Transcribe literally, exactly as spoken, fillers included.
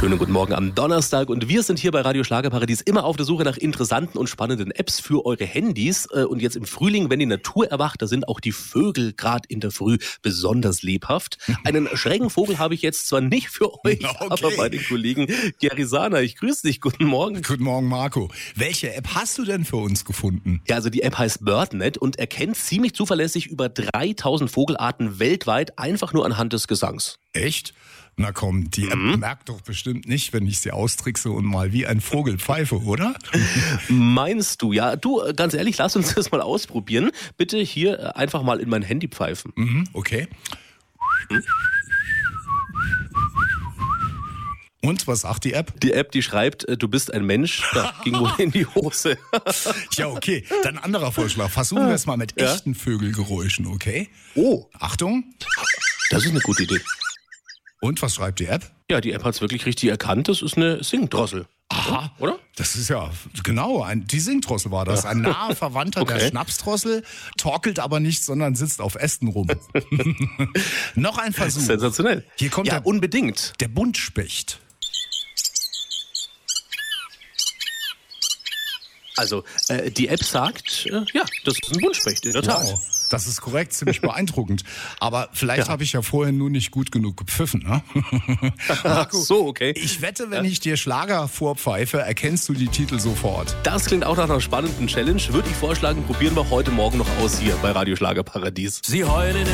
Schönen guten Morgen am Donnerstag und wir sind hier bei Radio Schlagerparadies immer auf der Suche nach interessanten und spannenden Apps für eure Handys. Und jetzt im Frühling, wenn die Natur erwacht, da sind auch die Vögel gerade in der Früh besonders lebhaft. Einen schrägen Vogel habe ich jetzt zwar nicht für euch, okay. aber bei den Kollegen Gary Sana. Ich grüße dich, guten Morgen. Guten Morgen, Marco. Welche App hast du denn für uns gefunden? Ja, also die App heißt BirdNet und erkennt ziemlich zuverlässig über dreitausend Vogelarten weltweit, einfach nur anhand des Gesangs. Echt? Na komm, die App mhm. merkt doch bestimmt nicht, wenn ich sie austrickse und mal wie ein Vogel pfeife, oder? Meinst du? Ja, du, ganz ehrlich, lass uns das mal ausprobieren. Bitte hier einfach mal in mein Handy pfeifen. Mhm, okay. Hm? Und, was sagt die App? Die App, die schreibt, du bist ein Mensch, da ging wohl in die Hose. Ja, okay. Dann ein anderer Vorschlag. Versuchen wir es mal mit ja? echten Vögelgeräuschen, okay? Oh. Achtung. Das ist eine gute Idee. Und, was schreibt die App? Ja, die App hat es wirklich richtig erkannt. Das ist eine Singdrossel. Aha, oder? Das ist ja, genau, ein, die Singdrossel war das. Ein naher Verwandter okay. der Schnapsdrossel, torkelt aber nicht, sondern sitzt auf Ästen rum. Noch ein Versuch. Sensationell. Hier kommt ja, der, unbedingt. Der Buntspecht. Also, äh, die App sagt, äh, ja, das ist ein Buntspecht, in der Tat. Wow. Das ist korrekt, ziemlich beeindruckend. Aber vielleicht ja. habe ich ja vorher nur nicht gut genug gepfiffen. Ne? Marco, so, okay. Ich wette, wenn ich dir Schlager vorpfeife, erkennst du die Titel sofort. Das klingt auch nach einer spannenden Challenge. Würde ich vorschlagen, probieren wir heute Morgen noch aus hier bei Radio Schlagerparadies. Sie heulen